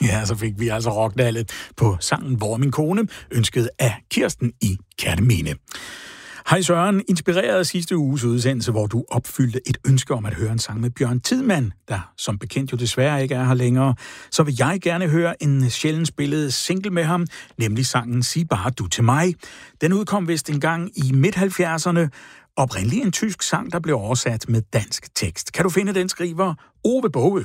Ja, så fik vi altså rockdallet på sangen Hvor min kone, ønsket af Kirsten i Kerteminde. Hej Søren, inspireret af sidste uges udsendelse, hvor du opfyldte et ønske om at høre en sang med Bjørn Tidemand, der som bekendt jo desværre ikke er her længere, så vil jeg gerne høre en sjældent spillet single med ham, nemlig sangen Sig bare du til mig. Den udkom vist engang i midt-70'erne, oprindeligt en tysk sang, der blev oversat med dansk tekst. Kan du finde den skriver? Ove Boge.